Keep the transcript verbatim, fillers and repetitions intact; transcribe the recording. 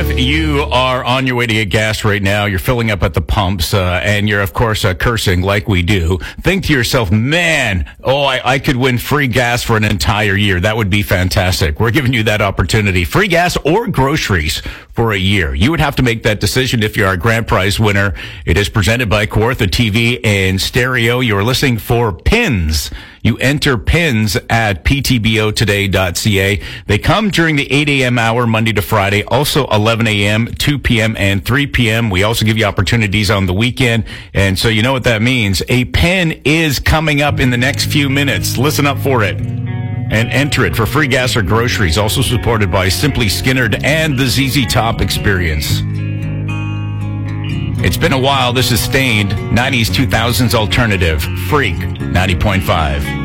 If you are on your way to get gas right now, you're filling up at the pumps, uh, and you're, of course, uh, cursing like we do, think to yourself, man, oh, I, I could win free gas for an entire year. That would be fantastic. We're giving you that opportunity. Free gas or groceries for a year. You would have to make that decision if you're our grand prize winner. It is presented by Kawartha T V and Stereo. You're listening for pins. You enter pins at p t b o today dot c a. They come during the eight a.m. hour, Monday to Friday, also eleven a.m., two p.m., and three p.m. We also give you opportunities on the weekend, and so you know what that means. A pin is coming up in the next few minutes. Listen up for it and enter it for free gas or groceries, also supported by Simply Skinnerd and the Z Z Top Experience. It's been a while. This is Stained, nineties, two thousands alternative. Freak, ninety point five.